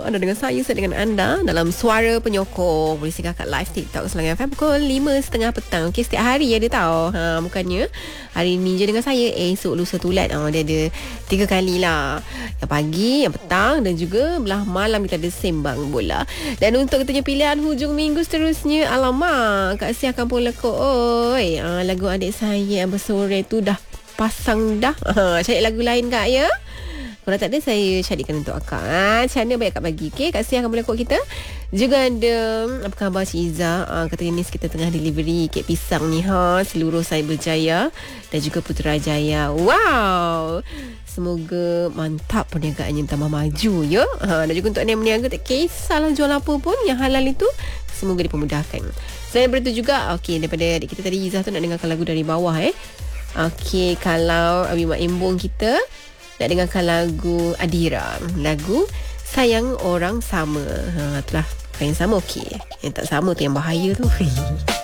Anda dengan saya dengan anda dalam Suara Penyokong. Boleh singgah kat live TikTok Selangan FM pukul 5.30 petang. Okey, setiap hari ada tahu. Bukannya hari ni je dengan saya, esok lusa tulat. Dia ada 3 kali lah. Yang pagi, yang petang dan juga belah malam kita ada sembang bola. Dan untuk kita punya pilihan hujung minggu seterusnya, alamak, Kak Sia Kampung Lekuk. Oi, lagu adik saya bersore tu dah pasang dah. Cari lagu lain Kak ya. Kalau tak ada, saya carikan untuk akak. Macam mana baik akak bagi. Okay, Kak Sia akan boleh quote kita. Juga ada, apa khabar Cik Izzah? Katanya ni kita tengah delivery kek pisang ni seluruh Cyberjaya dan juga Putrajaya. Wow, semoga mantap perniagaannya tambah maju ya. Dan juga untuk yang meniaga, tak kisahlah jual apa pun yang halal itu, semoga dipermudahkan. Selain daripada itu juga, okey, daripada adik kita tadi Izzah tu nak dengarkan lagu dari bawah. Okey, kalau Abi Mak Embong kita nak dengarkan lagu Adira, lagu Sayang Orang Sama. Itulah yang sama okey. Yang tak sama tu yang bahaya tu.